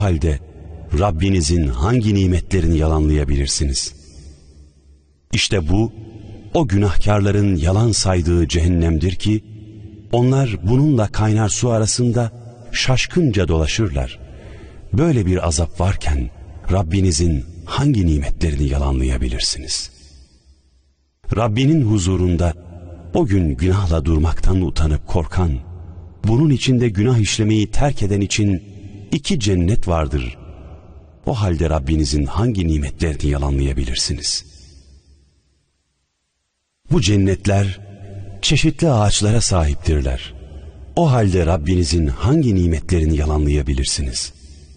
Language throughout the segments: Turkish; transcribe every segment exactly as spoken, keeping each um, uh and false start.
halde Rabbinizin hangi nimetlerini yalanlayabilirsiniz? İşte bu, o günahkarların yalan saydığı cehennemdir ki, onlar bununla kaynar su arasında şaşkınca dolaşırlar. Böyle bir azap varken, Rabbinizin hangi nimetlerini yalanlayabilirsiniz? Rabbinin huzurunda, o gün günahla durmaktan utanıp korkan, bunun içinde günah işlemeyi terk eden için iki cennet vardır. O halde Rabbinizin hangi nimetlerini yalanlayabilirsiniz? Bu cennetler çeşitli ağaçlara sahiptirler. O halde Rabbinizin hangi nimetlerini yalanlayabilirsiniz?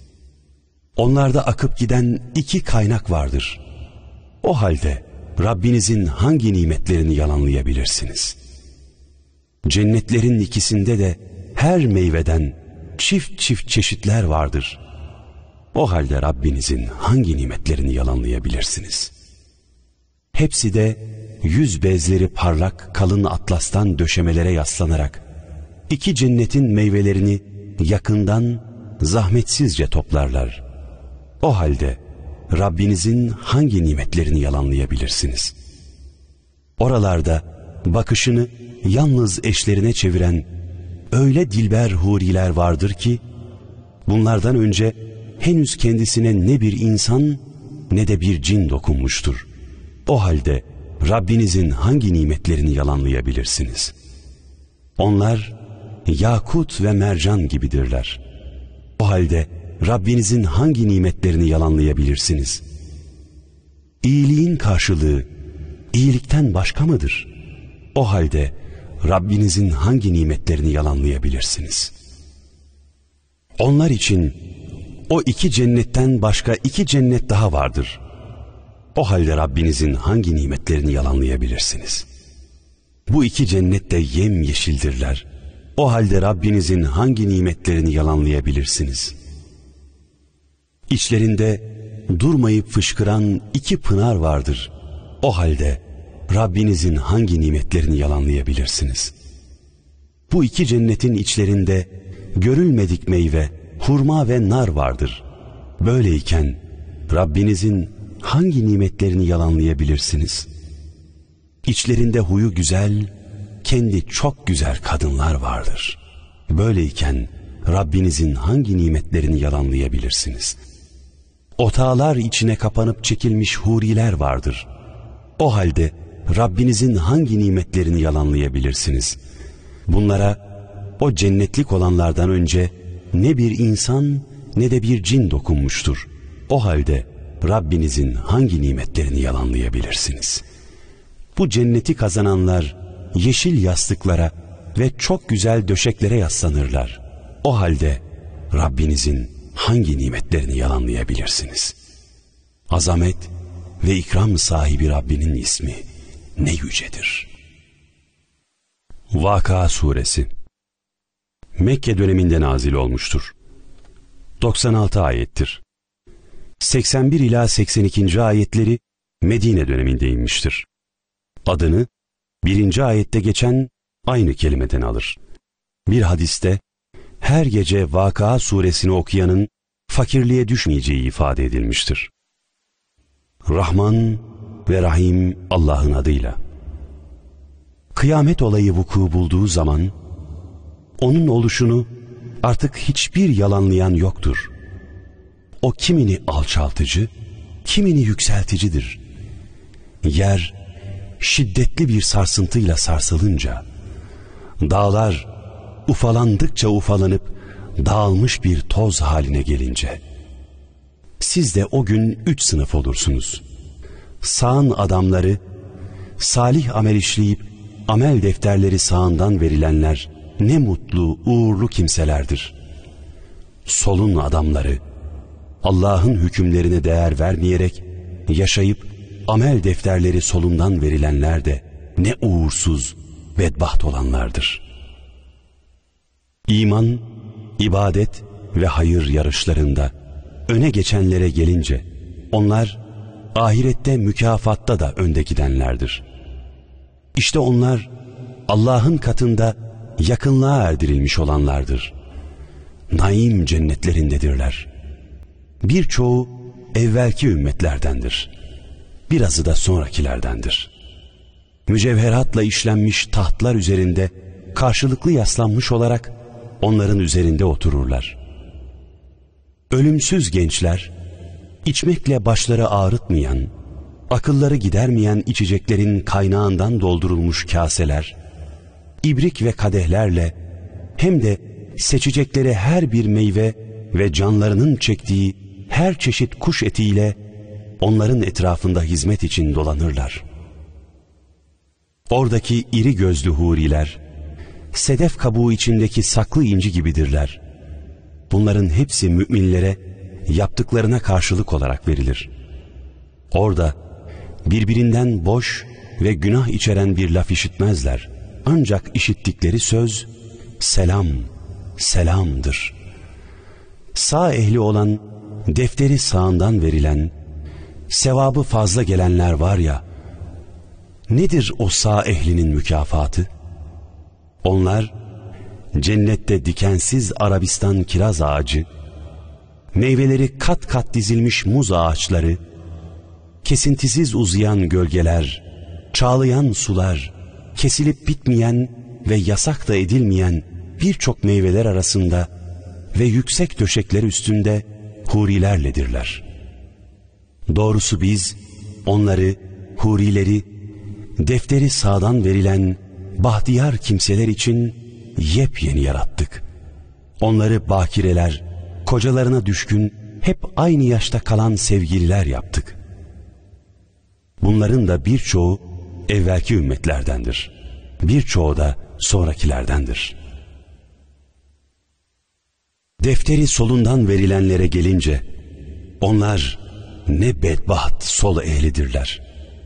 Onlarda akıp giden iki kaynak vardır. O halde Rabbinizin hangi nimetlerini yalanlayabilirsiniz? Cennetlerin ikisinde de her meyveden çift çift çeşitler vardır. O halde Rabbinizin hangi nimetlerini yalanlayabilirsiniz? Hepsi de yüz bezleri parlak kalın atlastan döşemelere yaslanarak iki cennetin meyvelerini yakından zahmetsizce toplarlar. O halde Rabbinizin hangi nimetlerini yalanlayabilirsiniz? Oralarda bakışını yalnız eşlerine çeviren öyle dilber huriler vardır ki, bunlardan önce henüz kendisine ne bir insan ne de bir cin dokunmuştur. O halde Rabbinizin hangi nimetlerini yalanlayabilirsiniz? Onlar yakut ve mercan gibidirler. O halde Rabbinizin hangi nimetlerini yalanlayabilirsiniz? İyiliğin karşılığı iyilikten başka mıdır? O halde Rabbinizin hangi nimetlerini yalanlayabilirsiniz? Onlar için o iki cennetten başka iki cennet daha vardır. O halde Rabbinizin hangi nimetlerini yalanlayabilirsiniz? Bu iki cennet de yemyeşildirler. O halde Rabbinizin hangi nimetlerini yalanlayabilirsiniz? İçlerinde durmayıp fışkıran iki pınar vardır. O halde Rabbinizin hangi nimetlerini yalanlayabilirsiniz? Bu iki cennetin içlerinde görülmedik meyve, hurma ve nar vardır. Böyleyken Rabbinizin hangi nimetlerini yalanlayabilirsiniz? İçlerinde huyu güzel, kendi çok güzel kadınlar vardır. Böyleyken Rabbinizin hangi nimetlerini yalanlayabilirsiniz? Otağlar içine kapanıp çekilmiş huriler vardır. O halde Rabbinizin hangi nimetlerini yalanlayabilirsiniz? Bunlara o cennetlik olanlardan önce ne bir insan ne de bir cin dokunmuştur. O halde Rabbinizin hangi nimetlerini yalanlayabilirsiniz? Bu cenneti kazananlar yeşil yastıklara ve çok güzel döşeklere yaslanırlar. O halde Rabbinizin hangi nimetlerini yalanlayabilirsiniz? Azamet ve ikram sahibi Rabbinin ismi ne yücedir. Vakıa Suresi Mekke döneminde nazil olmuştur. doksan altı ayettir. seksen bir ila seksen iki. ayetleri Medine döneminde inmiştir. Adını birinci ayette geçen aynı kelimeden alır. Bir hadiste her gece Vakıa suresini okuyanın fakirliğe düşmeyeceği ifade edilmiştir. Rahman ve Rahim Allah'ın adıyla. Kıyamet olayı vuku bulduğu zaman onun oluşunu artık hiçbir yalanlayan yoktur. O kimini alçaltıcı, kimini yükselticidir. Yer şiddetli bir sarsıntıyla sarsılınca, dağlar ufalandıkça ufalanıp dağılmış bir toz haline gelince, siz de o gün üç sınıf olursunuz. Sağın adamları, salih amel işleyip amel defterleri sağından verilenler ne mutlu, uğurlu kimselerdir. Solun adamları, Allah'ın hükümlerine değer vermeyerek yaşayıp amel defterleri solundan verilenler de ne uğursuz, bedbaht olanlardır. İman, ibadet ve hayır yarışlarında öne geçenlere gelince, onlar ahirette mükafatta da önde gidenlerdir. İşte onlar Allah'ın katında yakınlığa erdirilmiş olanlardır. Naim cennetlerindedirler. Birçoğu evvelki ümmetlerdendir. Birazı da sonrakilerdendir. Mücevheratla işlenmiş tahtlar üzerinde karşılıklı yaslanmış olarak onların üzerinde otururlar. Ölümsüz gençler, içmekle başları ağrıtmayan, akılları gidermeyen içeceklerin kaynağından doldurulmuş kaseler, ibrik ve kadehlerle hem de seçecekleri her bir meyve ve canlarının çektiği her çeşit kuş etiyle onların etrafında hizmet için dolanırlar. Oradaki iri gözlü huriler, sedef kabuğu içindeki saklı inci gibidirler. Bunların hepsi müminlere yaptıklarına karşılık olarak verilir. Orada birbirinden boş ve günah içeren bir laf işitmezler. Ancak işittikleri söz selam, selamdır. Sağ ehli olan, defteri sağından verilen, sevabı fazla gelenler var ya, nedir o sağ ehlinin mükafatı? Onlar cennette dikensiz Arabistan kiraz ağacı, meyveleri kat kat dizilmiş muz ağaçları, kesintisiz uzayan gölgeler, çağlayan sular, kesilip bitmeyen ve yasak da edilmeyen birçok meyveler arasında ve yüksek döşekler üstünde hurilerledirler. Doğrusu biz onları, hurileri, defteri sağdan verilen bahtiyar kimseler için yepyeni yarattık. Onları bakireler, kocalarına düşkün, hep aynı yaşta kalan sevgililer yaptık. Bunların da birçoğu evvelki ümmetlerdendir. Birçoğu da sonrakilerdendir. Defteri solundan verilenlere gelince, onlar ne bedbaht sol ehlidirler.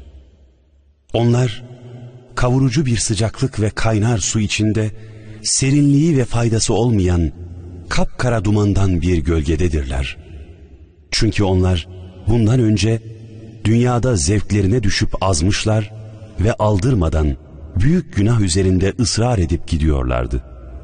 Onlar kavurucu bir sıcaklık ve kaynar su içinde serinliği ve faydası olmayan kapkara dumandan bir gölgededirler. Çünkü onlar bundan önce dünyada zevklerine düşüp azmışlar ve aldırmadan büyük günah üzerinde ısrar edip gidiyorlardı.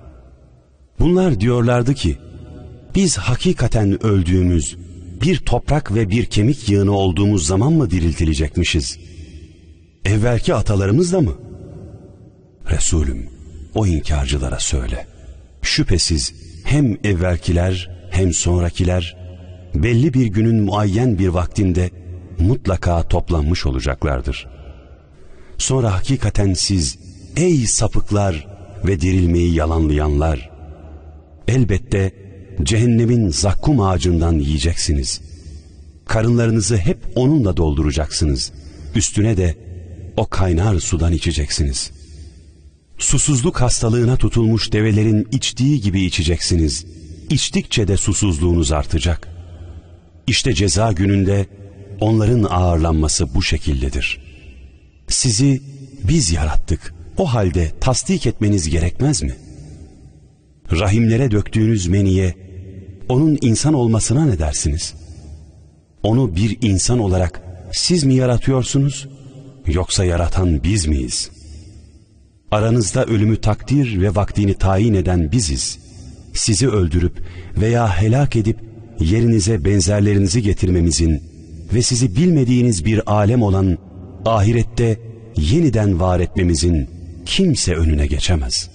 Bunlar diyorlardı ki, biz hakikaten öldüğümüz, bir toprak ve bir kemik yığını olduğumuz zaman mı diriltilecekmişiz? Evvelki atalarımız da mı? Resulüm, o inkarcılara söyle. Şüphesiz hem evvelkiler hem sonrakiler belli bir günün muayyen bir vaktinde mutlaka toplanmış olacaklardır. Sonra hakikaten siz, ey sapıklar ve dirilmeyi yalanlayanlar, elbette cehennemin zakkum ağacından yiyeceksiniz. Karınlarınızı hep onunla dolduracaksınız. Üstüne de o kaynar sudan içeceksiniz. Susuzluk hastalığına tutulmuş develerin içtiği gibi içeceksiniz. İçtikçe de susuzluğunuz artacak. İşte ceza gününde onların ağırlanması bu şekildedir. Sizi biz yarattık. O halde tasdik etmeniz gerekmez mi? Rahimlere döktüğünüz meniye, onun insan olmasına ne dersiniz? Onu bir insan olarak siz mi yaratıyorsunuz, yoksa yaratan biz miyiz? Aranızda ölümü takdir ve vaktini tayin eden biziz. Sizi öldürüp veya helak edip yerinize benzerlerinizi getirmemizin ve sizi bilmediğiniz bir alem olan ahirette yeniden var etmemizin kimse önüne geçemez.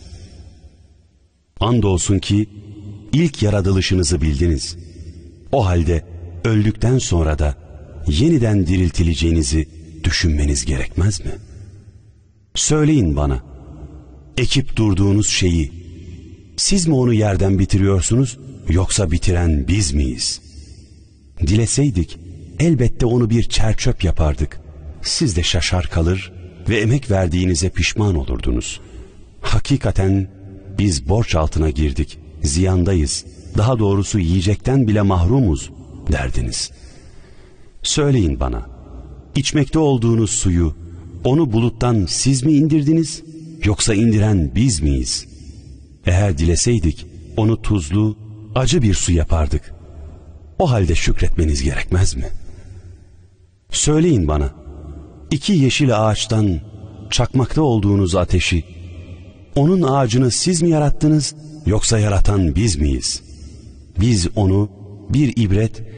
Andolsun ki ilk yaratılışınızı bildiniz. O halde öldükten sonra da yeniden diriltileceğinizi düşünmeniz gerekmez mi? Söyleyin bana, ekip durduğunuz şeyi siz mi onu yerden bitiriyorsunuz, yoksa bitiren biz miyiz? Dileseydik elbette onu bir çerçöp yapardık. Siz de şaşar kalır ve emek verdiğinize pişman olurdunuz. Hakikaten biz borç altına girdik, ziyandayız, daha doğrusu yiyecekten bile mahrumuz derdiniz. Söyleyin bana, içmekte olduğunuz suyu, onu buluttan siz mi indirdiniz, yoksa indiren biz miyiz? Eğer dileseydik onu tuzlu, acı bir su yapardık. O halde şükretmeniz gerekmez mi? Söyleyin bana, iki yeşil ağaçtan çakmakta olduğunuz ateşi, onun ağacını siz mi yarattınız, yoksa yaratan biz miyiz? Biz onu bir ibret